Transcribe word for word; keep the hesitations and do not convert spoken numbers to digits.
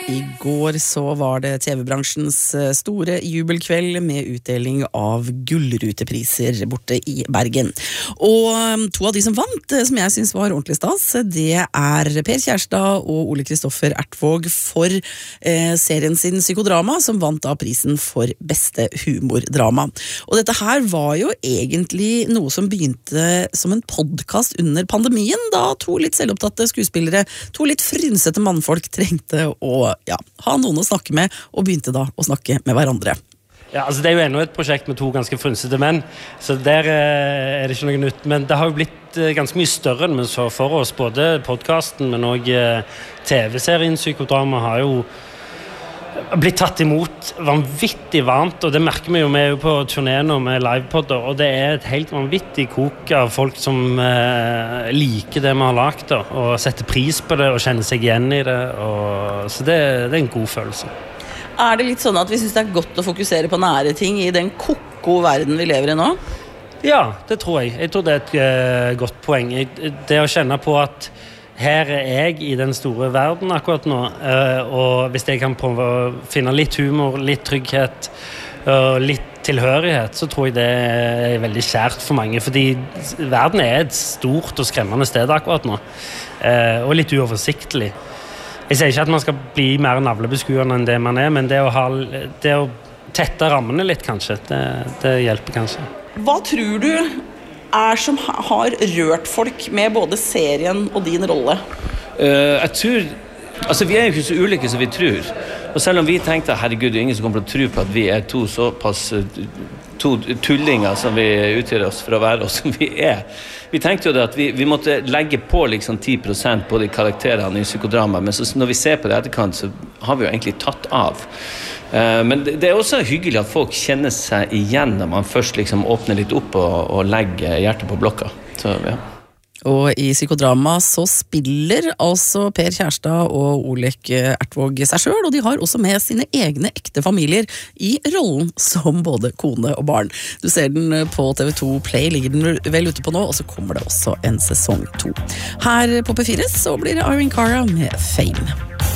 I går så var det T V-bransjens store jubelkveld med utdeling av gullrutepriser borte i Bergen. Og to av de som vant, som jeg synes var ordentlig stas, det er Per Kjærstad og Ole Kristoffer Ertvåg for eh, serien sin Psykodrama, som vant da prisen for beste humordrama. Og dette her var jo egentlig noe som begynte som en podcast under pandemien, da to litt selvopptatte skuespillere, to litt frynsete mannfolk trengte å ja, ha noen å snakke med, og begynte da å snakke med hverandre. Ja, altså det er jo enda et prosjekt med to ganske frynsete menn, så der eh, er det ikke noe nytt. Men det har jo blitt eh, ganske mye større enn vi så for oss. Både podcasten, men også eh, T V-serien Psykodrama har jo blitt tatt imot vanvittig varmt, og det merker vi jo med jo på turné nå med livepodder, og det er et helt vanvittig kok av folk som eh, liker det vi har lagt, da, og setter pris på det og kjenner seg igjen i det, og, så det, det er en god følelse. Er det litt sånn at vi synes det er godt å fokusere på nære ting i den koko verden vi lever i nå? Ja, det tror jeg. Jeg tror det er et uh, godt poeng. Det å kjenne på at her er jeg i den store verden akkurat nå, uh, og hvis jeg kan prøve å finne litt humor, litt trygghet og litt tilhørighet, så tror jeg det er veldig kjært for mange, fordi verden er et stort og skremmende sted akkurat nå, uh, og litt uoversiktlig. Jeg sier ikke at man skal bli mer navlebeskuende enn det man er, men det å, ha, det å tette rammene litt kanskje, det, det hjelper kanskje. Hva tror du er som har rørt folk med både serien og din rolle? Uh, jeg tror, altså vi er jo ikke så ulike som vi tror. Og selv om vi tenkte, herregud, det er ingen som kommer til å tro på at vi er to såpass to tullinger som vi utgjør oss for å være oss som vi er. Vi tenkte jo det at vi, vi måtte legge på liksom ti prosent på de karakterene i Psykodrama, men så, når vi ser på det etterkant, så har vi jo egentlig tatt av. Uh, men det, det er også hyggelig at folk kjenner seg igjen når man først liksom åpner litt opp og, og legger hjertet på blokka. Så, ja. Og i Psykodrama så spiller altså Per Kjærstad og Ole Ertvåg seg selv, og de har også med sine egne ekte familier i rollen som både kone og barn. Du ser den på T V to Play, ligger den vel ute på nå, og så kommer det også en sesong to. Her på P fire så blir det Irene Cara med Fame.